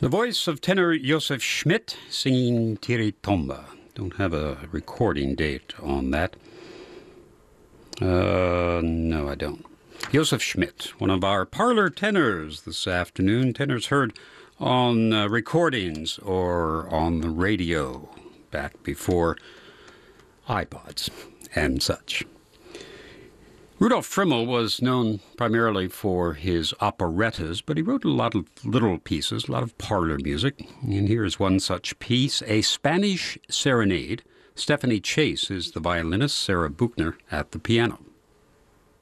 The voice of tenor Josef Schmidt singing Tiri Tomba. Don't have a recording date on that. No, I don't. Josef Schmidt, one of our parlor tenors this afternoon. Tenors heard on recordings or on the radio back before iPods and such. Rudolf Frimmel was known primarily for his operettas, but he wrote a lot of little pieces, a lot of parlor music. And here's one such piece, A Spanish Serenade. Stephanie Chase is the violinist, Sarah Buchner at the piano.